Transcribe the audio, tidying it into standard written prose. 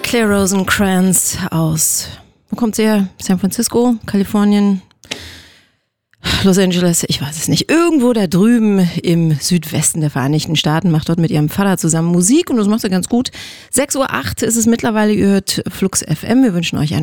Claire Rosencrantz aus, wo kommt sie her? San Francisco, Kalifornien, Los Angeles, ich weiß es nicht. Irgendwo da drüben im Südwesten der Vereinigten Staaten, macht dort mit ihrem Vater zusammen Musik und das macht sie ganz gut. 6:08 Uhr ist es mittlerweile, ihr hört Flux FM. Wir wünschen euch einen